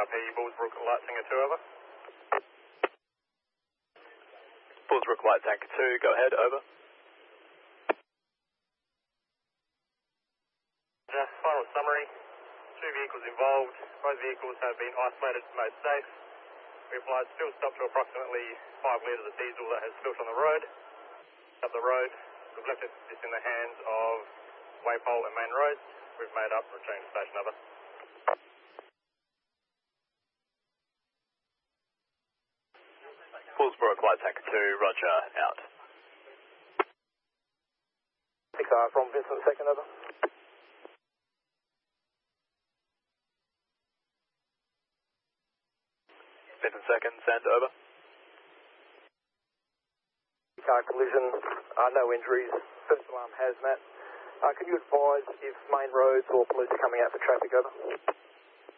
RP Bullsbrook Light Tanker 2, over. Bullsbrook Light Tanker 2, go ahead, over. Final summary, 2 vehicles involved, both vehicles have been isolated and made safe. We applied spill stop to approximately 5 litres of diesel that has spilt on the road. Up the road, we've left this in the hands of Waypole and Main Roads. We've made up, returning to station, over. Bullsbrook Light Tanker 2, roger, out. 6R from Vincent, second, over. Vincent second, send, over. Car collision, no injuries, first alarm hazmat. Can you advise if Main Roads or police are coming out for traffic, over?